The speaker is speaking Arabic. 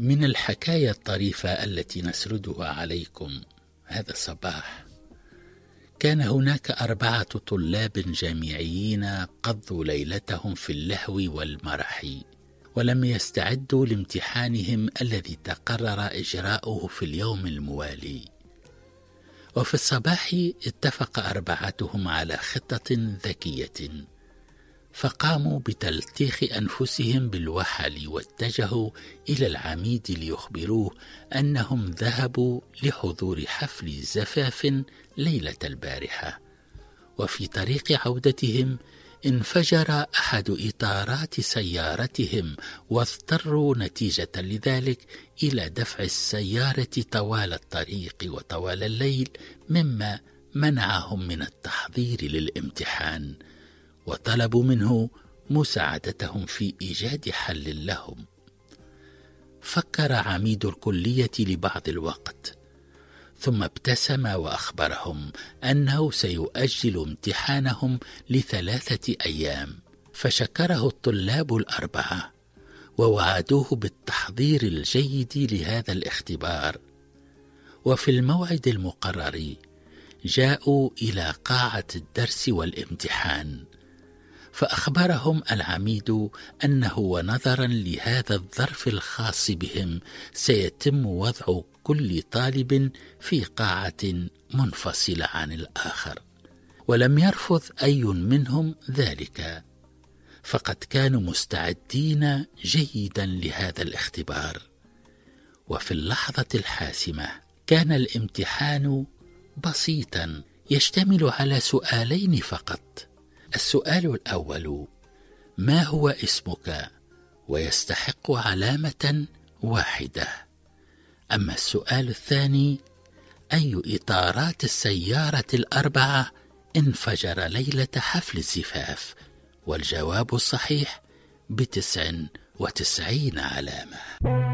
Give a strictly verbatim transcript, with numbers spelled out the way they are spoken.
من الحكاية الطريفة التي نسردها عليكم هذا الصباح، كان هناك أربعة طلاب جامعيين قضوا ليلتهم في اللهو والمرح، ولم يستعدوا لامتحانهم الذي تقرر إجراؤه في اليوم الموالي. وفي الصباح اتفق أربعتهم على خطة ذكية، فقاموا بتلتيخ أنفسهم بالوحل واتجهوا إلى العميد ليخبروه أنهم ذهبوا لحضور حفل زفاف ليلة البارحة. وفي طريق عودتهم انفجر أحد إطارات سيارتهم، واضطروا نتيجة لذلك إلى دفع السيارة طوال الطريق وطوال الليل، مما منعهم من التحضير للامتحان، وطلبوا منه مساعدتهم في إيجاد حل لهم. فكر عميد الكلية لبعض الوقت، ثم ابتسم وأخبرهم أنه سيؤجل امتحانهم لثلاثة أيام، فشكره الطلاب الأربعة ووعدوه بالتحضير الجيد لهذا الاختبار. وفي الموعد المقرر جاءوا إلى قاعة الدرس والامتحان، فأخبرهم العميد أنه ونظرا لهذا الظرف الخاص بهم سيتم وضع كل طالب في قاعة منفصلة عن الآخر، ولم يرفض أي منهم ذلك، فقد كانوا مستعدين جيدا لهذا الاختبار. وفي اللحظة الحاسمة كان الامتحان بسيطا يشتمل على سؤالين فقط. السؤال الأول: ما هو اسمك؟ ويستحق علامة واحدة. أما السؤال الثاني: أي إطارات السيارة الأربعة انفجر ليلة حفل الزفاف؟ والجواب الصحيح بتسع وتسعين علامة.